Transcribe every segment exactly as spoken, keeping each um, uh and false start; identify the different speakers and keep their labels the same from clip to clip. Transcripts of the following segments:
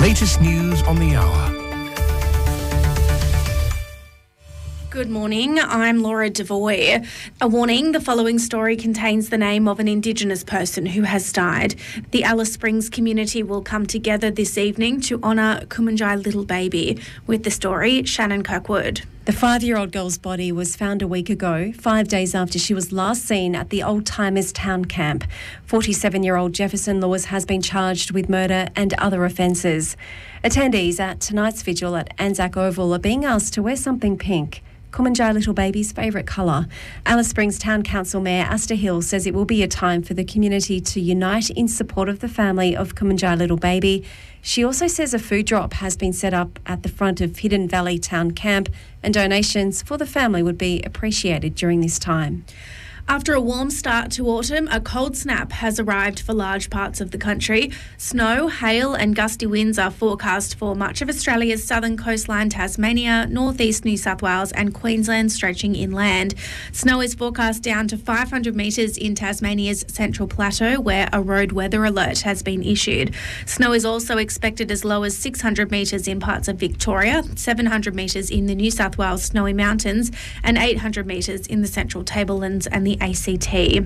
Speaker 1: latest news on the hour.
Speaker 2: Good morning, I'm Laura Devoy. A warning, the following story contains the name of an Indigenous person who has died. The Alice Springs community will come together this evening to honour Kumanjai Little Baby. With the story, Shannon Kirkwood.
Speaker 3: The five-year-old girl's body was found a week ago, five days after she was last seen at the Old Timers Town Camp. forty-seven-year-old Jefferson Lewis has been charged with murder and other offences. Attendees at tonight's vigil at Anzac Oval are being asked to wear something pink, Kumanjai Little Baby's favourite colour. Alice Springs Town Council Mayor Asta Hill says it will be a time for the community to unite in support of the family of Kumanjai Little Baby. She also says a food drop has been set up at the front of Hidden Valley Town Camp and donations for the family would be appreciated during this time.
Speaker 2: After a warm start to autumn, a cold snap has arrived for large parts of the country. Snow, hail and gusty winds are forecast for much of Australia's southern coastline, Tasmania, northeast New South Wales and Queensland stretching inland. Snow is forecast down to five hundred metres in Tasmania's Central Plateau, where a road weather alert has been issued. Snow is also expected as low as six hundred metres in parts of Victoria, seven hundred metres in the New South Wales Snowy Mountains and eight hundred metres in the Central Tablelands and the A C T.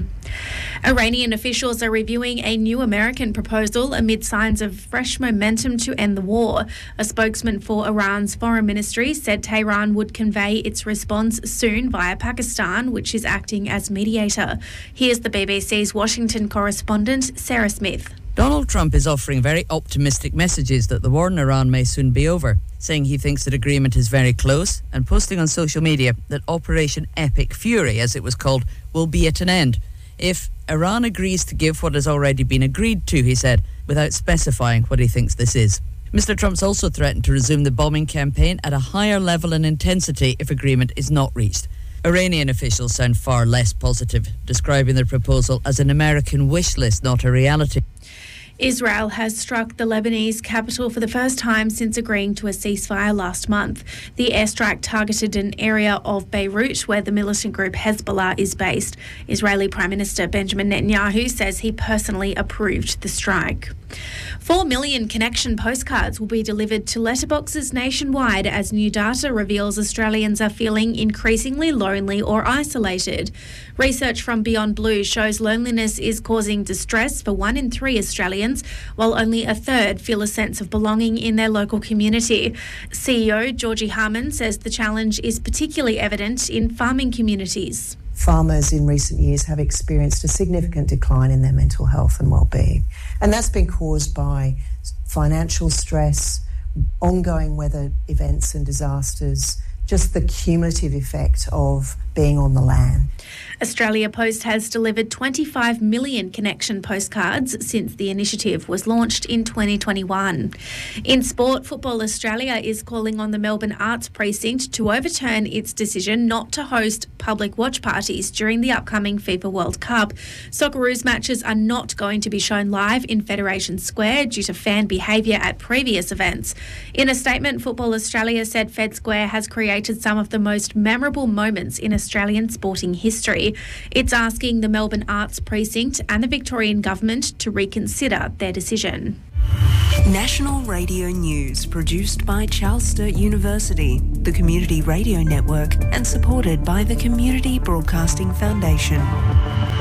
Speaker 2: Iranian officials are reviewing a new American proposal amid signs of fresh momentum to end the war. A spokesman for Iran's foreign ministry said Tehran would convey its response soon via Pakistan, which is acting as mediator. Here's the B B C's Washington correspondent, Sarah Smith.
Speaker 4: Donald Trump is offering very optimistic messages that the war in Iran may soon be over, saying he thinks that agreement is very close and posting on social media that Operation Epic Fury, as it was called, will be at an end if Iran agrees to give what has already been agreed to, he said, without specifying what he thinks this is. Mister Trump's also threatened to resume the bombing campaign at a higher level and intensity if agreement is not reached. Iranian officials sound far less positive, describing their proposal as an American wish list, not a reality.
Speaker 2: Israel has struck the Lebanese capital for the first time since agreeing to a ceasefire last month. The airstrike targeted an area of Beirut where the militant group Hezbollah is based. Israeli Prime Minister Benjamin Netanyahu says he personally approved the strike. Four million connection postcards will be delivered to letterboxes nationwide as new data reveals Australians are feeling increasingly lonely or isolated. Research from Beyond Blue shows loneliness is causing distress for one in three Australians, while only a third feel a sense of belonging in their local community. C E O Georgie Harmon says the challenge is particularly evident in farming communities.
Speaker 5: Farmers in recent years have experienced a significant decline in their mental health and well-being. And that's been caused by financial stress, ongoing weather events and disasters, just the cumulative effect of being on the land.
Speaker 2: Australia Post has delivered twenty-five million connection postcards since the initiative was launched in twenty twenty-one. In sport, Football Australia is calling on the Melbourne Arts Precinct to overturn its decision not to host public watch parties during the upcoming FIFA World Cup. Socceroos matches are not going to be shown live in Federation Square due to fan behaviour at previous events. In a statement, Football Australia said Fed Square has created some of the most memorable moments in Australian sporting history. It's asking the Melbourne Arts Precinct and the Victorian Government to reconsider their decision.
Speaker 6: National Radio News, produced by Charles Sturt University, the Community Radio Network, and supported by the Community Broadcasting Foundation.